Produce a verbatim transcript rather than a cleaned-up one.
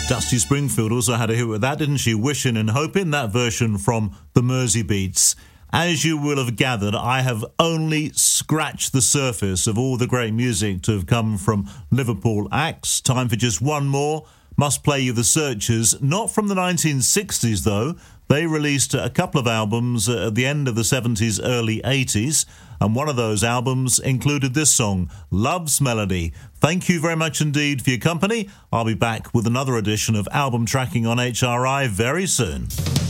Dusty Springfield also had a hit with that, didn't she? Wishing and Hoping, that version from the Mersey Beats. As you will have gathered, I have only scratched the surface of all the great music to have come from Liverpool acts. Time for just one more. Must play you The Searchers, not from the nineteen sixties though. They released a couple of albums at the end of the seventies, early eighties, and one of those albums included this song, Love's Melody. Thank you very much indeed for your company. I'll be back with another edition of Album Tracking on H R I very soon.